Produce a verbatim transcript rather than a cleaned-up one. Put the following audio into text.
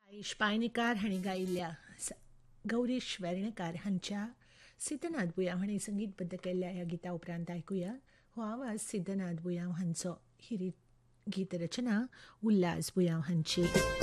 आयुष पायणेकार हांणी गायिल्ल्या गौरीश वेर्णेकार हांच्या सिद्धनाथ बुयांव हांणी संगीतबद्ध केल्ल्या ह्या गिता उपरांत आयकुया हो आवाज सिद्धनाथ बुयांव हांचो. ही गीत रचना उल्हास बुयांव हांची.